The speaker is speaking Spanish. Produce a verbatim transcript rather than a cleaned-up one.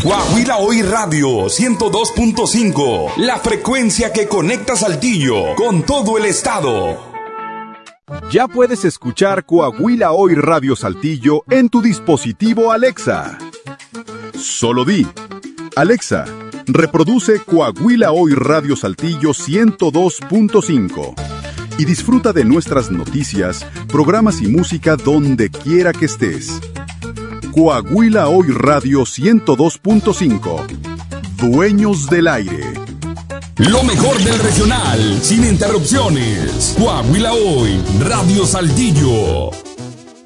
Coahuila Hoy Radio ciento dos punto cinco, la frecuencia que conecta Saltillo con todo el estado. Ya puedes escuchar Coahuila Hoy Radio Saltillo en tu dispositivo Alexa. Solo di: Alexa, reproduce Coahuila Hoy Radio Saltillo ciento dos punto cinco y disfruta de nuestras noticias, programas y música donde quiera que estés. Coahuila Hoy Radio ciento dos punto cinco. Dueños del aire. Lo mejor del regional, sin interrupciones. Coahuila Hoy Radio Saltillo.